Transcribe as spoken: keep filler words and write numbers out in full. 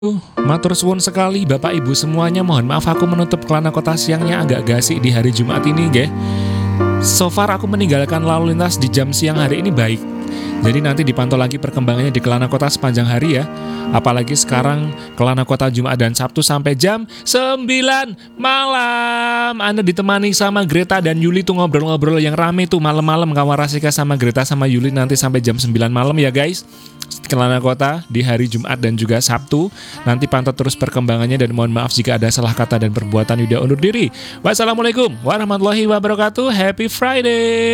Uh, matur suwun sekali Bapak Ibu semuanya, mohon maaf aku menutup Kelana Kota siangnya agak gasik di hari Jumat ini nggih. So far aku meninggalkan lalu lintas di jam siang hari ini baik. Jadi nanti dipantau lagi perkembangannya di Kelana Kota sepanjang hari ya. Apalagi sekarang Kelana Kota Jumat dan Sabtu sampai jam sembilan malam. Anda ditemani sama Greta dan Yuli tuh ngobrol-ngobrol yang rame tuh malam-malam, kawan Rasika sama Greta sama Yuli nanti sampai jam sembilan malam ya guys. Kelana Kota di hari Jumat dan juga Sabtu. Nanti pantau terus perkembangannya dan mohon maaf jika ada salah kata dan perbuatan. Yuda undur diri. Wassalamualaikum warahmatullahi wabarakatuh. Happy Friday.